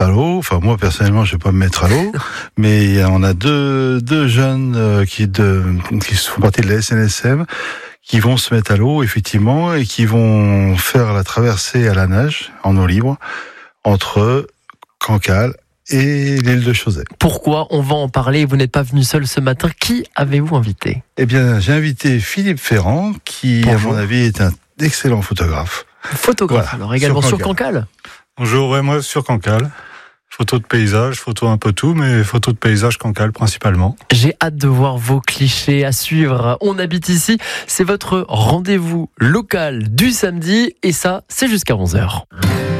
à l'eau. Enfin, moi, personnellement, je vais pas me mettre à l'eau. Mais on a deux jeunes qui font partie de la SNSM qui vont se mettre à l'eau, effectivement, et qui vont faire la traversée à la nage, en eau libre, entre Cancale et l'île de Chausey. Pourquoi? On va en parler. Vous n'êtes pas venu seul ce matin. Qui avez-vous invité? Eh bien, j'ai invité Philippe Ferrand, qui, Bonjour. à mon avis, est un excellent photographe. Photographe, Voilà, alors également sur sur Cancale. Bonjour, ouais, moi sur Cancale. Photos de paysage, photos un peu tout, mais photos de paysage Cancale principalement. J'ai hâte de voir vos clichés à suivre. On habite ici, c'est votre rendez-vous local du samedi et ça, c'est jusqu'à 11h.